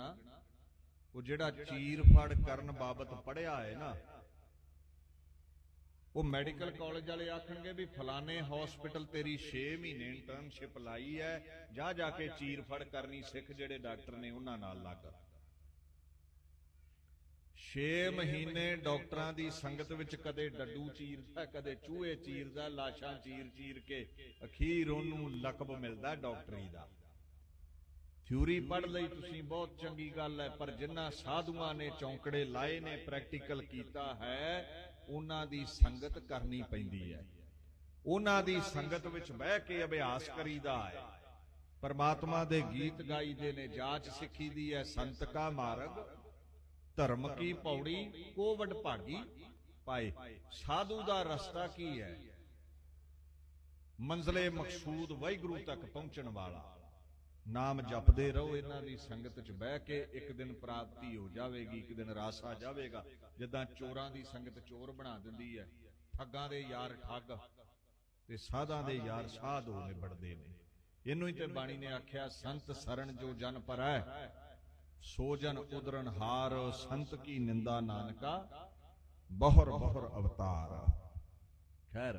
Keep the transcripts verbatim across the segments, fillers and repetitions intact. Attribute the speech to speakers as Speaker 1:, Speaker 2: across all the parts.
Speaker 1: लगना। वो जिहड़ा चीर फड़ करन बाबत पढ़िया है ना, वो मैडिकल कॉलेज वाले आखणगे भी फलाने हॉस्पिटल तेरी छे महीने इंटर्नशिप लाई है, जा जाके चीर फड़ करनी सिख। जिहड़े डॉक्टर ने उन्हां नाल लग छे महीने डॉक्टरां दी संगत विच कदे डड्डू चीरदा, कदे चूहे चीरदा, लाशां चीर चीर के अखीर उहनूं लकब मिलदा डॉक्टरी दा। थ्यूरी पढ़ लई तुसीं, बहुत चंगी गल है, पर जिन्हां साधुआं ने चौंकड़े लाए ने, प्रैक्टिकल कीता है, उन्हां दी संगत करनी पैंदी है। उन्हां दी संगत विच बह के अभ्यास करीदा है। परमात्मा दे गीत गाईदे ने, जाच सिखी दी है। संत का मार्ग धर्म की पौड़ी को वड भागी पाए। साधु दा रस्ता की है? मंजिले मकसूद वाहिगुरू तक पहुंचण वाला। नाम जपदे रहो, इन्हां दी संगत च बह के, एक दिन प्राप्ति हो जाएगी, एक दिन रास आ जाएगा। जिद्दां चोरां दी संगत चोर बना दिंदी है, ठग्गां दे यार ठग ते साधां दे यार साध हो निबड़दे ने। इनू ही ते बाणी ने आख्या, संत सरन जो जन पर है, सोजन उदरन हार। संत की निंदा नानका, बहुर बहुर अवतार। खैर,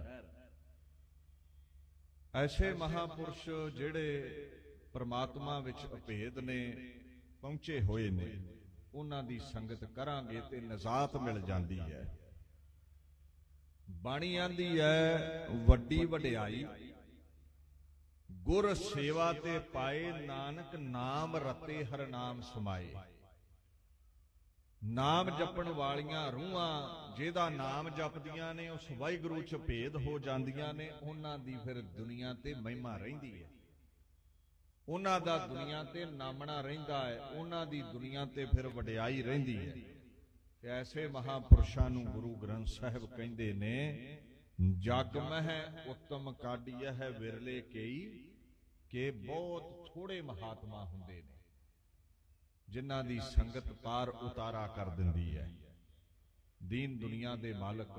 Speaker 1: ऐसे महापुरुष जिहड़े परमात्मा विच अभेद ने पहुंचे होए ने, उन्हां दी संगत करांगे ते नजात मिल जांदी है। बाणी आंदी है, वड्डी वडियाई गुर सेवा ते पाए, नानक नाम रते हर नाम समाए। नाम जपण वालियां रूहां जिहदा नाम जपदियां ने, उस वाहिगुरू च भेद हो जांदियां ने। उन्हां दी फिर दुनिया ते महिमा रहिंदी है, उन्हां दा दुनिया ते नामना रहिंदा है, उन्हां दी दुनिया ते फिर वडियाई रहिंदी है। ते ऐसे महापुरुषां नूं गुरु ग्रंथ साहिब कहिंदे ने, जग मह उत्तम काढिया है विरले कई, के बहुत थोड़े महात्मा हुंदे ने जिन्हां दी संगत पार उतारा कर दिंदी है। दीन दुनिया दे मालक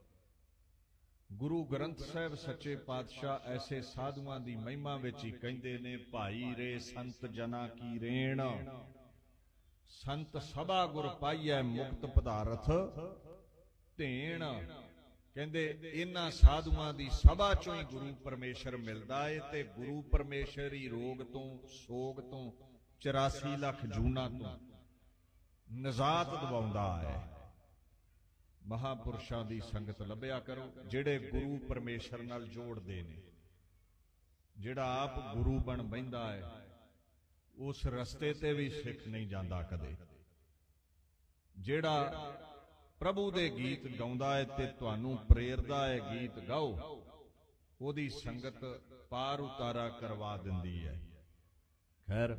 Speaker 1: गुरु ग्रंथ साहिब सच्चे पातशाह ऐसे साधुआं दी महिमा विच ही कहिंदे ने, भाई रे संत जना की रेण, संत सभा गुर पाईऐ मुक्त पदारथ धेण। कहंदे इन्हां साधुआं दी सभा चों ही गुरु परमेश्वर मिलदा है, ते गुरु परमेश्वर ही रोग तो, सोग तो, चौरासी लाख जूना तो नजात दिवाउंदा है। महापुरुषां दी संगत लभ्या करो, जिहड़े गुरु परमेश्वर नाल जोड़दे ने। जिहड़ा आप गुरु बन बैंदा है, उस रस्ते ते भी सिख नहीं जांदा कदे। जिहड़ा प्रभु दे गीत गाउंदा है ते तुहानूं प्रेरदा है गीत गाओ, ओदी संगत पार उतारा करवा दिंदी है। खैर,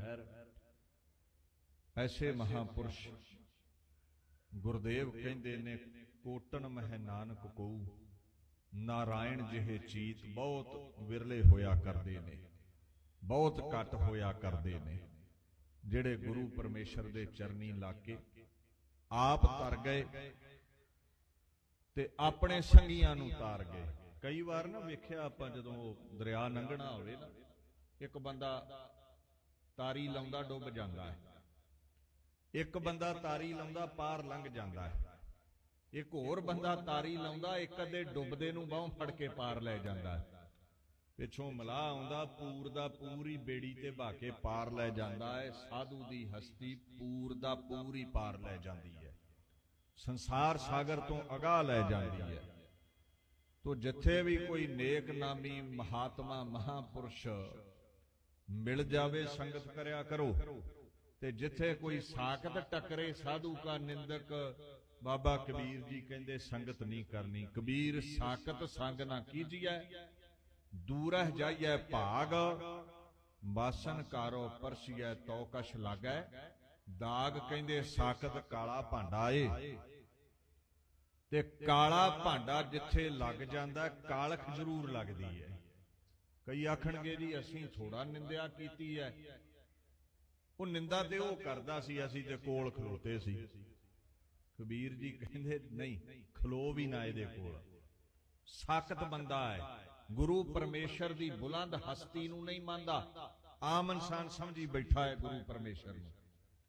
Speaker 1: ऐसे महापुरुष गुरदेव कहंदे ने, कोटन मह नानक को नारायण जिहे चीत, बहुत विरले होया करदे ने, बहुत घट होया करदे ने। जिहड़े गुरु परमेश्वर दे चरनी लाग के आप तर गए ते अपने संगियां नूं तार गए। कई बार ना वेख्या आपां, जदों दरिया लंघना होवे ना, एक बंदा तारी लाउंदा डुੱਬ जांदा है, एक बंदा तारी लाउंदा पार लंघ जांदा है, एक होर बंदा तारी लाउंदा एक अदे डुੱਬਦੇ ਨੂੰ ਬਾਹੋਂ ਫੜ ਕੇ पार लै जांदा है। पिछों मलाह आउंदा, पूर दा पूर ही बेड़ी ते बहा के पार लै जांदा है। साधु दी हस्ती पूर दा पूर ही पार लै जांदी है, संसार सागर तो अगाह लै जाती है। तो जिथे भी कोई नेक नामी महात्मा महापुरुष मिल जावे, संगत करया करो। ते जिथे कोई साकत टकरे साधु का निंदक, बाबा कबीर जी कहंदे संगत नहीं करनी। कबीर साकत संग ना कीजिए, दूरह जाइए भाग, बासन कारो परसिए तो कश लागै। दाग कहंदे साकत काला भांडा ए, ते काला भांडा जिथे लग जांदा कालख जरूर लगदी है। कई आखणगे जी असीं थोड़ा निंदिया कीती है, वो निंदा ते वो करदा सी, असीं ते कोल खलोते सी। कबीर जी कहंदे नहीं, खलो भी ना इहदे कोल। साकत बंदा है, गुरु परमेश्वर दी बुलंद हस्ती नूं नहीं मानदा, आम इंसान समझी बैठा है गुरु परमेश्वर नूं।